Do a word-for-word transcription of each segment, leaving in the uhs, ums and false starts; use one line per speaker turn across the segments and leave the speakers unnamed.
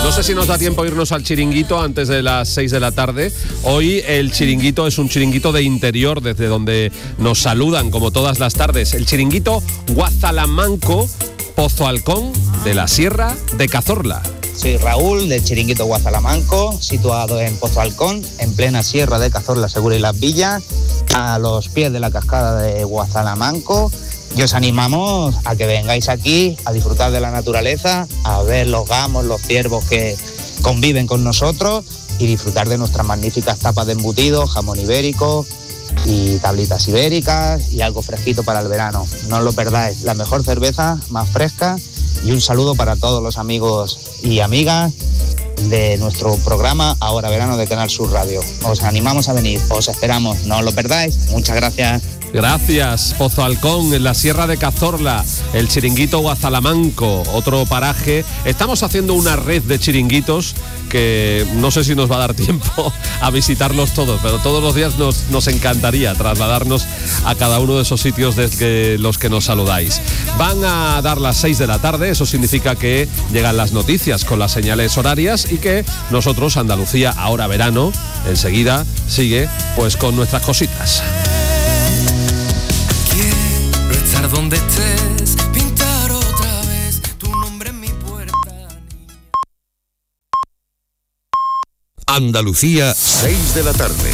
No sé si nos da tiempo irnos al chiringuito antes de las seis de la tarde. Hoy el chiringuito es un chiringuito de interior, desde donde nos saludan como todas las tardes. El chiringuito Guazalamanco, Pozo Alcón, de la Sierra de Cazorla.
Soy Raúl, del chiringuito Guazalamanco, situado en Pozo Alcón, en plena Sierra de Cazorla, Segura y Las Villas, a los pies de la cascada de Guazalamanco. Y os animamos a que vengáis aquí a disfrutar de la naturaleza, a ver los gamos, los ciervos que conviven con nosotros y disfrutar de nuestras magníficas tapas de embutidos, jamón ibérico y tablitas ibéricas y algo fresquito para el verano. No os lo perdáis, la mejor cerveza, más fresca, y un saludo para todos los amigos y amigas de nuestro programa Ahora Verano de Canal Sur Radio. Os animamos a venir, os esperamos, no os lo perdáis. Muchas gracias.
Gracias, Pozo Alcón, en la Sierra de Cazorla, el chiringuito Guazalamanco, otro paraje. Estamos haciendo una red de chiringuitos que no sé si nos va a dar tiempo a visitarlos todos, pero todos los días nos, nos encantaría trasladarnos a cada uno de esos sitios desde los que nos saludáis. Van a dar las seis de la tarde, eso significa que llegan las noticias con las señales horarias y que nosotros, Andalucía Ahora Verano, enseguida sigue pues con nuestras cositas.
Donde estés, pintar otra vez tu nombre en mi puerta.
Andalucía, seis de la tarde.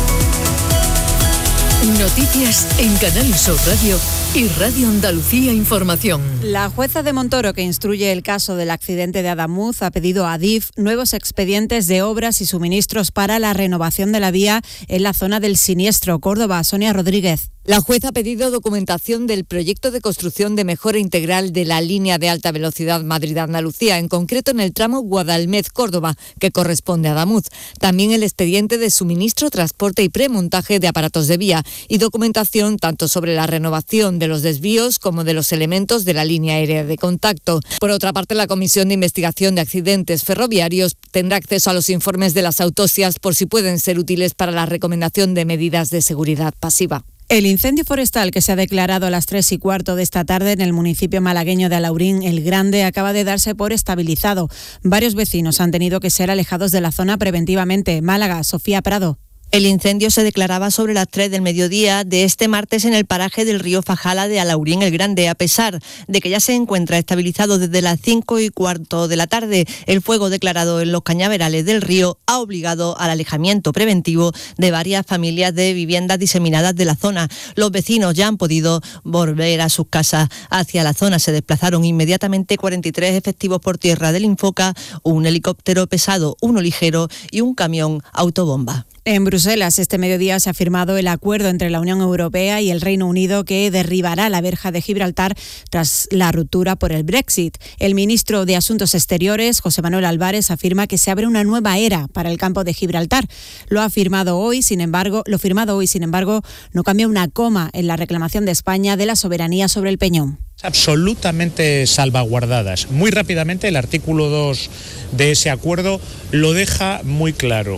Noticias en Canal Sur Radio y Radio Andalucía Información.
La jueza de Montoro, que instruye el caso del accidente de Adamuz, ha pedido a Adif nuevos expedientes de obras y suministros para la renovación de la vía en la zona del siniestro. Córdoba, Sonia Rodríguez.
La jueza ha pedido documentación del proyecto de construcción de mejora integral de la línea de alta velocidad Madrid-Andalucía, en concreto en el tramo Guadalmedz-Córdoba, que corresponde a Adamuz. También el expediente de suministro, transporte y premontaje de aparatos de vía y documentación tanto sobre la renovación de los desvíos como de los elementos de la línea aérea de contacto. Por otra parte, la Comisión de Investigación de Accidentes Ferroviarios tendrá acceso a los informes de las autopsias por si pueden ser útiles para la recomendación de medidas de seguridad pasiva.
El incendio forestal que se ha declarado a las tres y cuarto de esta tarde en el municipio malagueño de Alaurín el Grande acaba de darse por estabilizado. Varios vecinos han tenido que ser alejados de la zona preventivamente. Málaga, Sofía Prado.
El incendio se declaraba sobre las tres del mediodía de este martes en el paraje del río Fajala de Alaurín el Grande. A pesar de que ya se encuentra estabilizado desde las cinco y cuarto de la tarde, el fuego declarado en los cañaverales del río ha obligado al alejamiento preventivo de varias familias de viviendas diseminadas de la zona. Los vecinos ya han podido volver a sus casas. Hacia la zona se desplazaron inmediatamente cuarenta y tres efectivos por tierra del Infoca, un helicóptero pesado, uno ligero y un camión autobomba.
En Bruselas, este mediodía se ha firmado el acuerdo entre la Unión Europea y el Reino Unido que derribará la verja de Gibraltar tras la ruptura por el Brexit. El ministro de Asuntos Exteriores, José Manuel Álvarez, afirma que se abre una nueva era para el campo de Gibraltar. Lo ha firmado hoy, sin embargo, lo firmado hoy, sin embargo, no cambia una coma en la reclamación de España de la soberanía sobre el peñón.
Absolutamente salvaguardadas. Muy rápidamente, el artículo dos de ese acuerdo lo deja muy claro.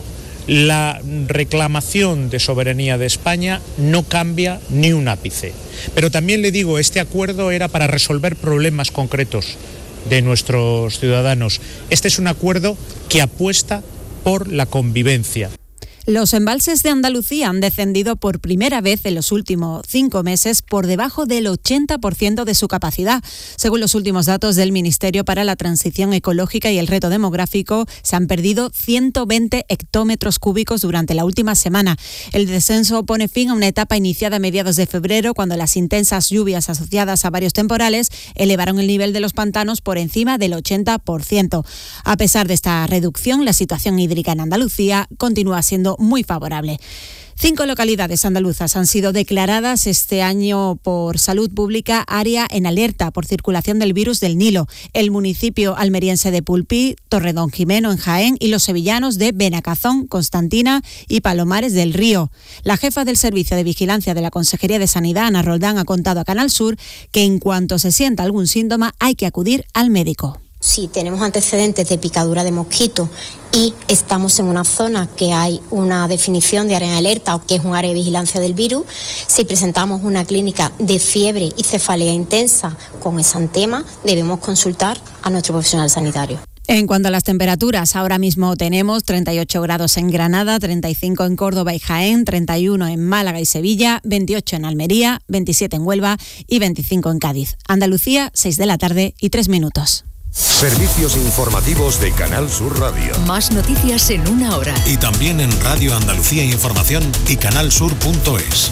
La reclamación de soberanía de España no cambia ni un ápice. Pero también le digo, este acuerdo era para resolver problemas concretos de nuestros ciudadanos. Este es un acuerdo que apuesta por la convivencia.
Los embalses de Andalucía han descendido por primera vez en los últimos cinco meses por debajo del ochenta por ciento de su capacidad. Según los últimos datos del Ministerio para la Transición Ecológica y el Reto Demográfico, se han perdido ciento veinte hectómetros cúbicos durante la última semana. El descenso pone fin a una etapa iniciada a mediados de febrero, cuando las intensas lluvias asociadas a varios temporales elevaron el nivel de los pantanos por encima del ochenta por ciento. A pesar de esta reducción, la situación hídrica en Andalucía continúa siendo muy favorable. Cinco localidades andaluzas han sido declaradas este año por Salud Pública área en alerta por circulación del virus del Nilo. El municipio almeriense de Pulpí, Torredonjimeno en Jaén y los sevillanos de Benacazón, Constantina y Palomares del Río. La jefa del Servicio de Vigilancia de la Consejería de Sanidad, Ana Roldán, ha contado a Canal Sur que en cuanto se sienta algún síntoma hay que acudir al médico.
Si tenemos antecedentes de picadura de mosquito y estamos en una zona que hay una definición de área en alerta o que es un área de vigilancia del virus, si presentamos una clínica de fiebre y cefalea intensa con exantema, debemos consultar a nuestro profesional sanitario.
En cuanto a las temperaturas, ahora mismo tenemos treinta y ocho grados en Granada, treinta y cinco en Córdoba y Jaén, treinta y uno en Málaga y Sevilla, veintiocho en Almería, veintisiete en Huelva y veinticinco en Cádiz. Andalucía, seis de la tarde y tres minutos.
Servicios informativos de Canal Sur Radio.
Más noticias en una hora.
Y también en Radio Andalucía Información y canalsur punto es.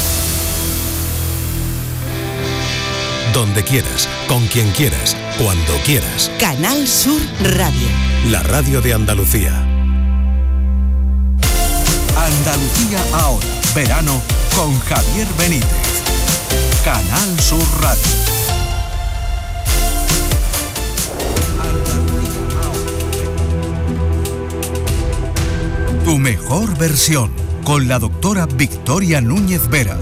Donde quieras, con quien quieras, cuando quieras.
Canal Sur Radio.
La radio de Andalucía.
Andalucía ahora. Verano con Javier Benítez. Canal Sur Radio. Tu mejor versión, con la doctora Victoria Núñez Vera.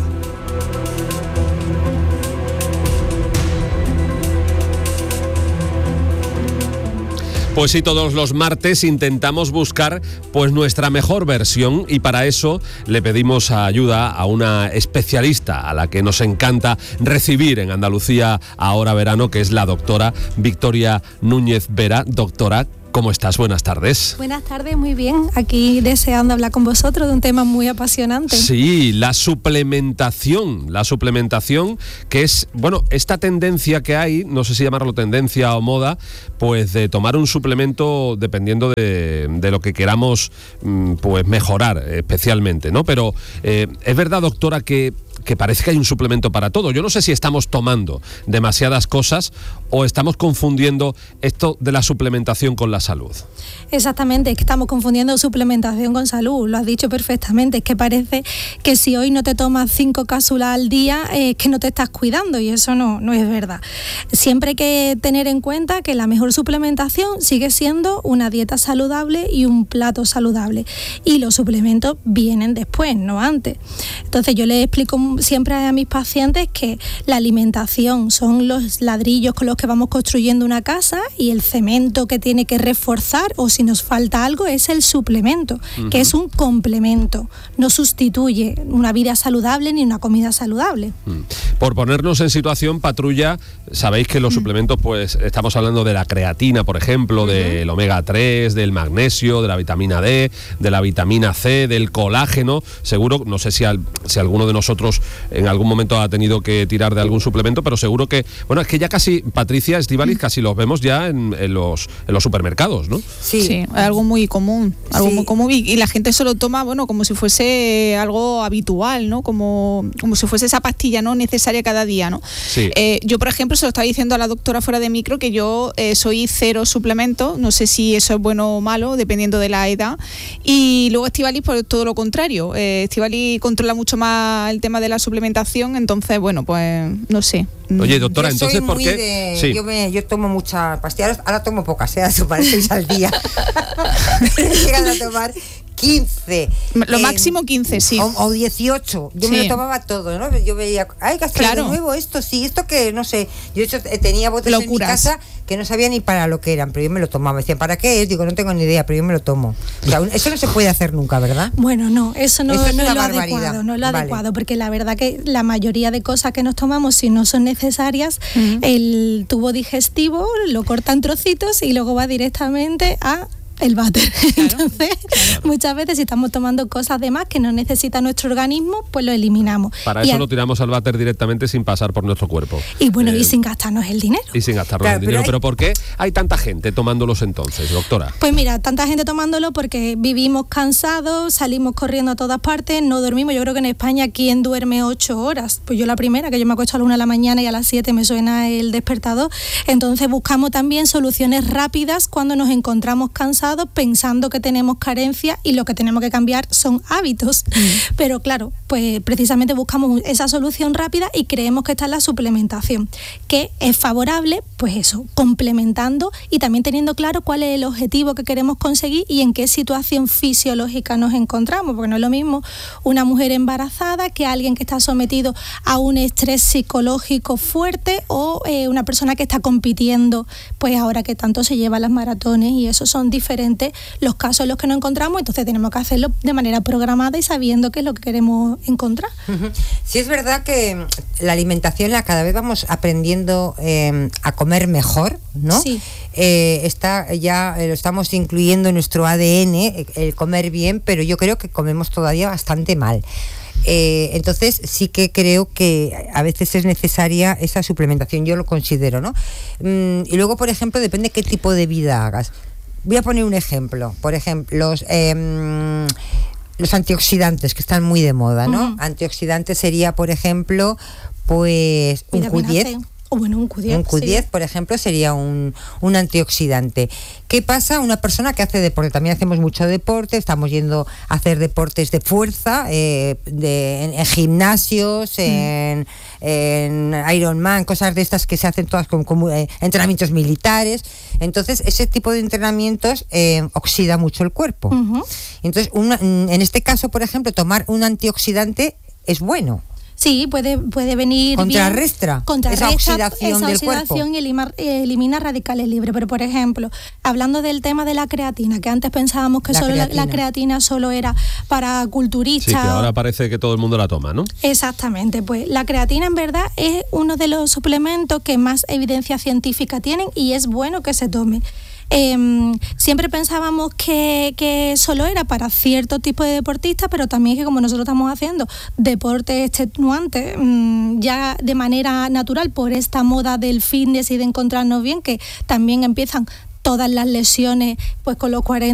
Pues sí, todos los martes intentamos buscar pues nuestra mejor versión y para eso le pedimos ayuda a una especialista a la que nos encanta recibir en Andalucía ahora verano, que es la doctora Victoria Núñez Vera. Doctora, ¿cómo estás? Buenas tardes.
Buenas tardes, muy bien. Aquí deseando hablar con vosotros de un tema muy apasionante.
Sí, la suplementación. La suplementación que es, bueno, esta tendencia que hay, no sé si llamarlo tendencia o moda, pues de tomar un suplemento dependiendo de, de lo que queramos pues mejorar especialmente, ¿no? Pero eh, es verdad, doctora, que que parece que hay un suplemento para todo. Yo no sé si estamos tomando demasiadas cosas o estamos confundiendo esto de la suplementación con la salud.
Exactamente, es que estamos confundiendo suplementación con salud, lo has dicho perfectamente. Es que parece que si hoy no te tomas cinco cápsulas al día es eh, que no te estás cuidando y eso no, no es verdad. Siempre hay que tener en cuenta que la mejor suplementación sigue siendo una dieta saludable y un plato saludable y los suplementos vienen después, no antes. Entonces yo les explico siempre a mis pacientes que la alimentación son los ladrillos con los que vamos construyendo una casa y el cemento que tiene que reforzar o si nos falta algo es el suplemento, uh-huh. que es un complemento, no sustituye una vida saludable ni una comida saludable.
Uh-huh. Por ponernos en situación, Patrulla, sabéis que los uh-huh. suplementos, pues estamos hablando de la creatina, por ejemplo, uh-huh. del omega tres, del magnesio, de la vitamina D, de la vitamina C, del colágeno. Seguro, no sé si, al, si alguno de nosotros en algún momento ha tenido que tirar de algún suplemento, pero seguro que, bueno, es que ya casi, Patricia, Estíbaliz, casi los vemos ya en, en, los, en los supermercados, ¿no?
Sí, sí, es algo muy común, algo sí. muy común y, y la gente se lo toma, bueno, como si fuese algo habitual, ¿no? Como, como si fuese esa pastilla, ¿no? Necesaria cada día, ¿no?
Sí.
Eh, yo, por ejemplo, se lo estaba diciendo a la doctora fuera de micro que yo eh, soy cero suplemento, no sé si eso es bueno o malo, dependiendo de la edad, y luego Estíbaliz, pues todo lo contrario, eh, Estíbaliz controla mucho más el tema de la suplementación, entonces, bueno, pues no sé.
Oye, doctora,
yo
entonces, ¿por qué?
De,
sí.
yo, me, yo tomo muchas pastillas, ahora tomo pocas, ¿eh? Eso para seis al día. Llegan a tomar quince.
Lo
eh,
máximo quince, sí.
O, o dieciocho. Yo sí. me lo tomaba todo, ¿no? Yo veía, ay, que
claro.
de nuevo esto, sí, esto que, no sé. Yo hecho, tenía botes Locuras. en mi casa que no sabía ni para lo que eran, pero yo me lo tomaba. Me decían, ¿para qué es? Digo, no tengo ni idea, pero yo me lo tomo. O sea, eso no se puede hacer nunca, ¿verdad?
Bueno, no, eso no,
eso es,
no
es
lo
barbaridad.
adecuado, no es lo
vale.
adecuado, porque la verdad que la mayoría de cosas que nos tomamos, si no son necesarias, uh-huh. el tubo digestivo lo corta en trocitos y luego va directamente a el váter. Claro, Entonces, claro. muchas veces si estamos tomando cosas de más que no necesita nuestro organismo, pues lo eliminamos.
Para
y
eso
a...
lo tiramos al váter directamente sin pasar por nuestro cuerpo.
Y bueno, eh, y sin gastarnos el dinero.
Y sin gastarnos
claro,
el dinero.
Pero, hay...
¿Pero por qué hay tanta gente tomándolos entonces, doctora?
Pues mira, tanta gente tomándolo porque vivimos cansados, salimos corriendo a todas partes, no dormimos. Yo creo que en España, ¿quién duerme ocho horas? Pues yo la primera, que yo me acuesto a la una de la mañana y a las siete me suena el despertador. Entonces buscamos también soluciones rápidas cuando nos encontramos cansados, pensando que tenemos carencia y lo que tenemos que cambiar son hábitos. Mm. Pero claro, pues precisamente buscamos esa solución rápida y creemos que está en la suplementación, que es favorable, pues eso, complementando y también teniendo claro cuál es el objetivo que queremos conseguir y en qué situación fisiológica nos encontramos, porque no es lo mismo una mujer embarazada que alguien que está sometido a un estrés psicológico fuerte o eh, una persona que está compitiendo, pues ahora que tanto se lleva las maratones y eso son diferentes diferentes los casos en los que nos encontramos, entonces tenemos que hacerlo de manera programada y sabiendo qué es lo que queremos encontrar.
Uh-huh. Sí, es verdad que la alimentación, la cada vez vamos aprendiendo eh, a comer mejor, ¿no?
Sí.
Eh, está ya eh, lo estamos incluyendo en nuestro A D N, el comer bien, pero yo creo que comemos todavía bastante mal. Eh, entonces sí que creo que a veces es necesaria esa suplementación, yo lo considero, ¿no? Mm, y luego, por ejemplo, depende qué tipo de vida hagas. Voy a poner un ejemplo, por ejemplo, los, eh, los antioxidantes que están muy de moda, ¿no? Uh-huh. Antioxidantes sería, por ejemplo, pues un Q diez.
O bueno, un Q diez.
Un Q diez,
sí.
Por ejemplo, sería un, un antioxidante. ¿Qué pasa? Una persona que hace deporte, también hacemos mucho deporte, estamos yendo a hacer deportes de fuerza, eh, de, en, en gimnasios, mm. en, en Ironman, cosas de estas que se hacen todas con, con eh, entrenamientos militares. Entonces, ese tipo de entrenamientos eh, oxida mucho el cuerpo. Uh-huh. Entonces, una, en este caso, por ejemplo, tomar un antioxidante es bueno.
Sí, puede, puede venir
contrarrestra,
bien, contrarrestra
esa oxidación
esa
del
oxidación
cuerpo.
y elimina, elimina radicales libres. Pero, por ejemplo, hablando del tema de la creatina, que antes pensábamos que la solo creatina. La, la creatina solo era para culturistas.
Sí, que ahora parece que todo el mundo la toma, ¿no?
Exactamente, pues la creatina en verdad es uno de los suplementos que más evidencia científica tienen y es bueno que se tome. Eh, siempre pensábamos que, que solo era para cierto tipo de deportistas, pero también que como nosotros estamos haciendo deportes extenuantes mmm, ya de manera natural por esta moda del fitness y de encontrarnos bien, que también empiezan todas las lesiones pues con los cuarenta